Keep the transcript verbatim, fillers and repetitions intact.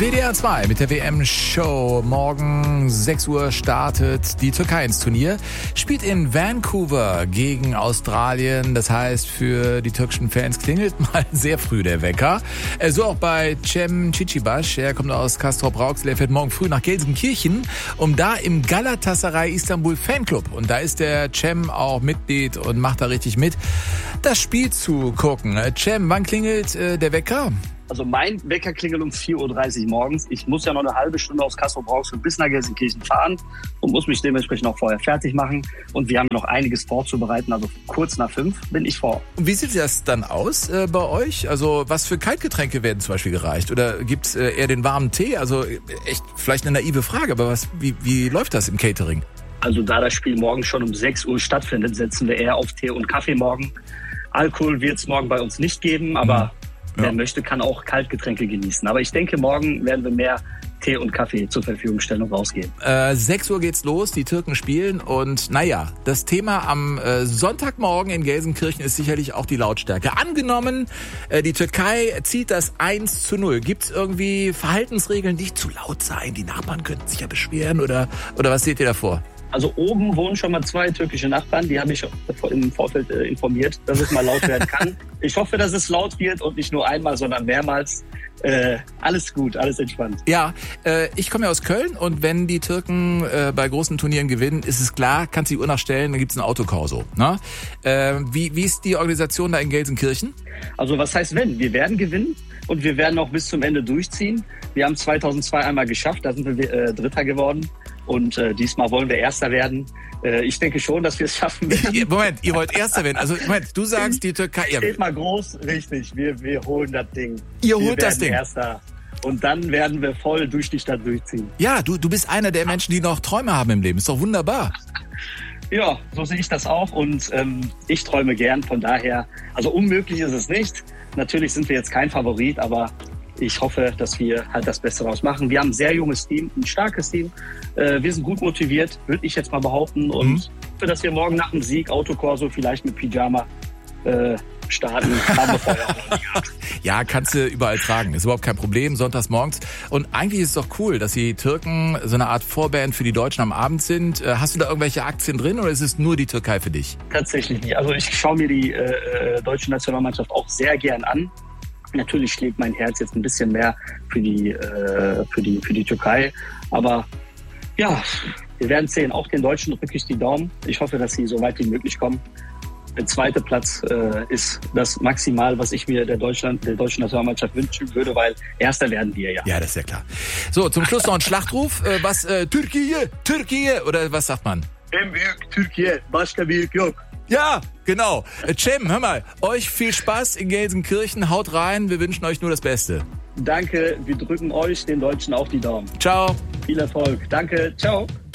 W D R zwei mit der W M-Show. Morgen sechs Uhr startet die Türkei ins Turnier. Spielt in Vancouver gegen Australien. Das heißt, für die türkischen Fans klingelt mal sehr früh der Wecker. So auch bei Cem Çiçibaş. Er kommt aus Castrop-Rauxel. Er fährt morgen früh nach Gelsenkirchen, um da im Galatasaray Istanbul Fanclub, und da ist der Cem auch Mitglied und macht da richtig mit, das Spiel zu gucken. Cem, wann klingelt äh, der Wecker? Also mein Wecker klingelt um vier Uhr dreißig morgens. Ich muss ja noch eine halbe Stunde aus Castrop-Rauxel bis nach Gelsenkirchen fahren und muss mich dementsprechend auch vorher fertig machen. Und wir haben noch einiges vorzubereiten. Also kurz nach fünf bin ich vor. Und wie sieht das dann aus äh, bei euch? Also was für Kaltgetränke werden zum Beispiel gereicht? Oder gibt's äh, eher den warmen Tee? Also echt vielleicht eine naive Frage, aber was, wie, wie läuft das im Catering? Also da das Spiel morgen schon um sechs Uhr stattfindet, setzen wir eher auf Tee und Kaffee morgen. Alkohol wird es morgen bei uns nicht geben, aber... Mhm. Wer ja. möchte, kann auch Kaltgetränke genießen. Aber ich denke, morgen werden wir mehr Tee und Kaffee zur Verfügung stellen und rausgehen. Äh, sechs Uhr geht's los, die Türken spielen. Und naja, das Thema am äh, Sonntagmorgen in Gelsenkirchen ist sicherlich auch die Lautstärke. Angenommen, äh, die Türkei zieht das eins zu null. Gibt's irgendwie Verhaltensregeln, nicht zu laut sein? Die Nachbarn könnten sich ja beschweren. Oder, oder was seht ihr davor? Also oben wohnen schon mal zwei türkische Nachbarn, die habe ich im Vorfeld äh, informiert, dass es mal laut werden kann. Ich hoffe, dass es laut wird und nicht nur einmal, sondern mehrmals. Äh, alles gut, alles entspannt. Ja, äh, ich komme ja aus Köln, und wenn die Türken äh, bei großen Turnieren gewinnen, ist es klar, kannst du die Uhr nachstellen, dann gibt's ein Autokorso. Ne? Äh, wie, wie ist die Organisation da in Gelsenkirchen? Also was heißt wenn? Wir werden gewinnen und wir werden auch bis zum Ende durchziehen. Wir haben zweitausendzwei einmal geschafft, da sind wir äh, Dritter geworden. Und äh, diesmal wollen wir Erster werden. Äh, ich denke schon, dass wir es schaffen werden. Moment, ihr wollt Erster werden. Also Moment, du sagst, die Türkei... Ja. Steht mal groß, richtig. Wir, wir holen das Ding. Ihr wir holt das Ding. Erster. Und dann werden wir voll durch die Stadt durchziehen. Ja, du, du bist einer der Menschen, die noch Träume haben im Leben. Ist doch wunderbar. Ja, so sehe ich das auch. Und ähm, ich träume gern. Von daher, also unmöglich ist es nicht. Natürlich sind wir jetzt kein Favorit, aber... Ich hoffe, dass wir halt das Beste daraus machen. Wir haben ein sehr junges Team, ein starkes Team. Äh, wir sind gut motiviert, würde ich jetzt mal behaupten. Und mhm. hoffe, dass wir morgen nach dem Sieg Autokorso vielleicht mit Pyjama äh, starten. Haben wir vorher auch noch nie gehabt. Ja, kannst du überall tragen. Ist überhaupt kein Problem, sonntags morgens. Und eigentlich ist es doch cool, dass die Türken so eine Art Vorband für die Deutschen am Abend sind. Hast du da irgendwelche Aktien drin, oder ist es nur die Türkei für dich? Tatsächlich nicht. Also ich schaue mir die äh, deutsche Nationalmannschaft auch sehr gern an. Natürlich schlägt mein Herz jetzt ein bisschen mehr für die, äh, für die, für die Türkei. Aber ja, wir werden sehen. Auch den Deutschen drücke ich die Daumen. Ich hoffe, dass sie so weit wie möglich kommen. Der zweite Platz äh, ist das Maximal, was ich mir der, Deutschland, der deutschen Nationalmannschaft wünschen würde, weil Erster werden wir ja. Ja, das ist ja klar. So, zum Schluss noch ein Schlachtruf. Äh, was, äh, Türkei, Türkei, oder was sagt man? En büyük Türkiye, başka büyük yok. Ja, genau. Cem, hör mal, euch viel Spaß in Gelsenkirchen. Haut rein, wir wünschen euch nur das Beste. Danke, wir drücken euch, den Deutschen, auch die Daumen. Ciao. Viel Erfolg. Danke, ciao.